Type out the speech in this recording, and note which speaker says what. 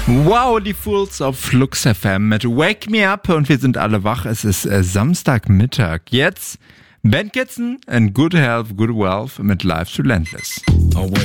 Speaker 1: Wow, die Fools auf Flux FM mit Wake Me Up und wir sind alle wach. Es ist Samstagmittag. Jetzt Ben Kitson and Good Health, Good Wealth mit Life Relentless.